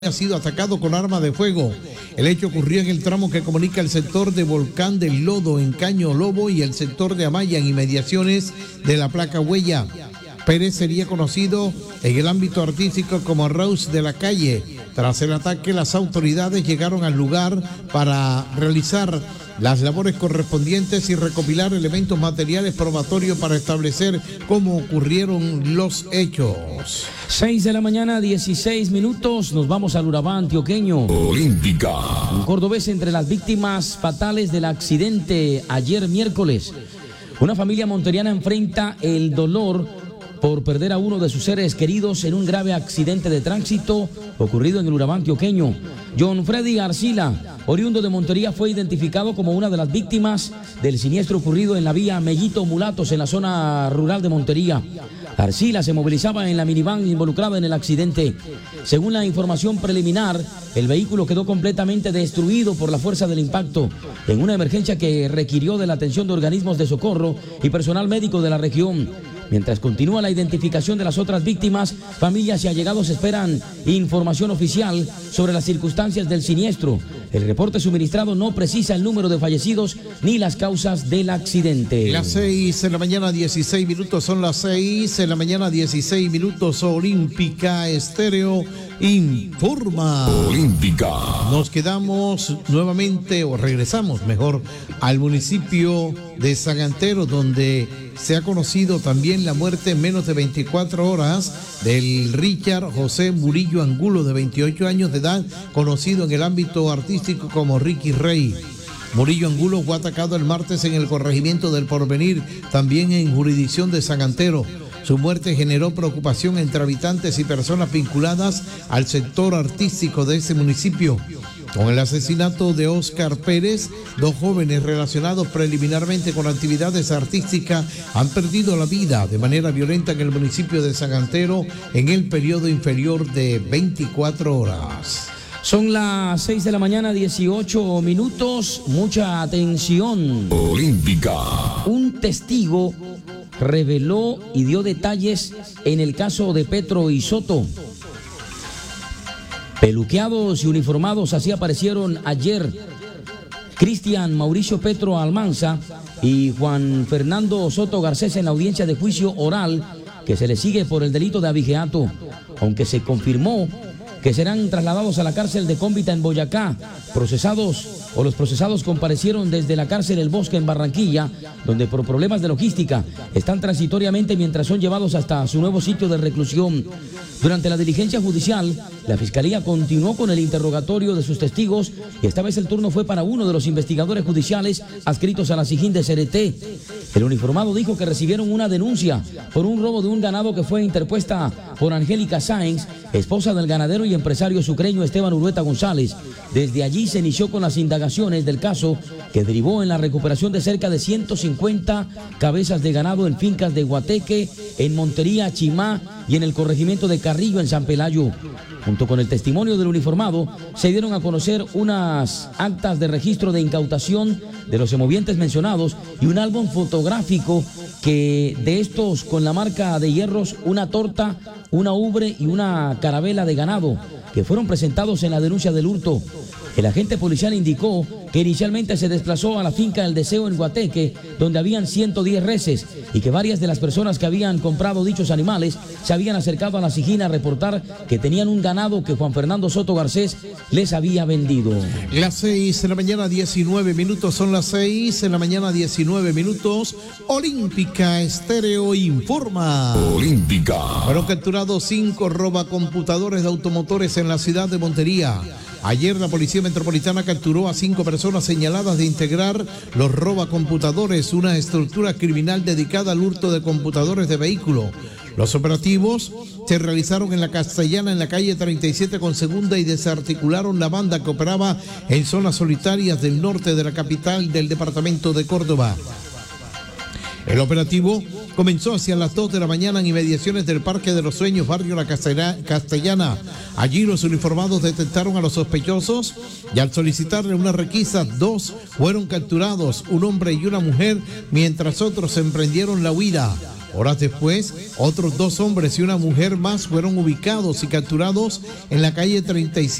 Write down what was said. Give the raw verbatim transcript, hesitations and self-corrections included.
ha sido atacado con arma de fuego. El hecho ocurrió en el tramo que comunica el sector de Volcán del Lodo en Caño Lobo y el sector de Amaya en inmediaciones de la placa Huella. Pérez sería conocido en el ámbito artístico como Rose de la Calle. Tras el ataque, las autoridades llegaron al lugar para realizar las labores correspondientes y recopilar elementos materiales probatorios para establecer cómo ocurrieron los hechos. seis de la mañana, dieciséis minutos, nos vamos al Urabá antioqueño. Olímpica. Un cordobés entre las víctimas fatales del accidente ayer miércoles. Una familia monteriana enfrenta el dolor por perder a uno de sus seres queridos en un grave accidente de tránsito ocurrido en el Urabá antioqueño. John Freddy Arcila, oriundo de Montería, fue identificado como una de las víctimas del siniestro ocurrido en la vía Mellito Mulatos en la zona rural de Montería. Arcila se movilizaba en la minivan involucrada en el accidente. Según la información preliminar, el vehículo quedó completamente destruido por la fuerza del impacto en una emergencia que requirió de la atención de organismos de socorro y personal médico de la región. Mientras continúa la identificación de las otras víctimas, familias y allegados esperan información oficial sobre las circunstancias del siniestro. El reporte suministrado no precisa el número de fallecidos ni las causas del accidente. Las seis de la mañana, dieciséis minutos, son las seis de la mañana, dieciséis minutos. Olímpica Estéreo informa. Olímpica. Nos quedamos nuevamente, o regresamos mejor, al municipio de San Antero, donde se ha conocido también la muerte en menos de veinticuatro horas del Richard José Murillo Angulo, de veintiocho años de edad, conocido en el ámbito artístico como Ricky Rey. Murillo Angulo fue atacado el martes en el corregimiento del Porvenir, también en jurisdicción de San Antero. Su muerte generó preocupación entre habitantes y personas vinculadas al sector artístico de ese municipio. Con el asesinato de Óscar Pérez, dos jóvenes relacionados preliminarmente con actividades artísticas han perdido la vida de manera violenta en el municipio de San Antero en el periodo inferior de veinticuatro horas. Son las seis de la mañana, dieciocho minutos. Mucha atención. Olímpica. Un testigo reveló y dio detalles en el caso de Petro y Soto. Peluqueados y uniformados, así aparecieron ayer Cristian Mauricio Petro Almanza y Juan Fernando Soto Garcés en la audiencia de juicio oral que se le sigue por el delito de abigeato, aunque se confirmó que serán trasladados a la cárcel de Cómbita en Boyacá. Procesados o los procesados comparecieron desde la cárcel El Bosque en Barranquilla, donde por problemas de logística están transitoriamente mientras son llevados hasta su nuevo sitio de reclusión. Durante la diligencia judicial, la Fiscalía continuó con el interrogatorio de sus testigos y esta vez el turno fue para uno de los investigadores judiciales adscritos a la SIJIN de Cereté. El uniformado dijo que recibieron una denuncia por un robo de un ganado que fue interpuesta por Angélica Sáenz, esposa del ganadero y empresario sucreño Esteban Urueta González. Desde allí se inició con las indagaciones del caso, que derivó en la recuperación de cerca de ciento cincuenta cabezas de ganado en fincas de Guateque, en Montería, Chimá y en el corregimiento de Carrillo en San Pelayo. Junto con el testimonio del uniformado, se dieron a conocer unas actas de registro de incautación de los semovientes mencionados y un álbum fotográfico que de estos con la marca de hierros, una torta, una ubre y una carabela de ganado, que fueron presentados en la denuncia del hurto. El agente policial indicó que inicialmente se desplazó a la finca El Deseo en Guateque, donde habían ciento diez reses, y que varias de las personas que habían comprado dichos animales se habían acercado a la SIJIN a reportar que tenían un ganado que Juan Fernando Soto Garcés les había vendido. Las seis de la mañana, diecinueve minutos, son las seis de la mañana, diecinueve minutos. Olímpica Estéreo informa. Olímpica. Fueron capturados cinco robacomputadores de automotores en la ciudad de Montería. Ayer la Policía Metropolitana capturó a cinco personas señaladas de integrar los robacomputadores, una estructura criminal dedicada al hurto de computadores de vehículo. Los operativos se realizaron en la Castellana, en la calle treinta y siete con segunda, y desarticularon la banda que operaba en zonas solitarias del norte de la capital del departamento de Córdoba. El operativo comenzó hacia las dos de la mañana en inmediaciones del Parque de los Sueños, barrio La Castellana. Allí los uniformados detectaron a los sospechosos y al solicitarle una requisa, dos fueron capturados, un hombre y una mujer, mientras otros emprendieron la huida. Horas después, otros dos hombres y una mujer más fueron ubicados y capturados en la calle treinta y siete